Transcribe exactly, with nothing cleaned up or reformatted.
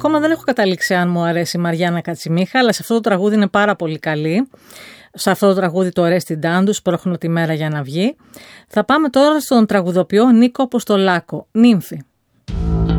ακόμα δεν έχω καταλήξει αν μου αρέσει η Μαριάννα Κατσιμίχα, αλλά σε αυτό το τραγούδι είναι πάρα πολύ καλή. Σε αυτό το τραγούδι το Ρέστι Ντάντου, σπρώχνω τη μέρα για να βγει. Θα πάμε τώρα στον τραγουδοποιό Νίκο Αποστολάκο, Νύμφη.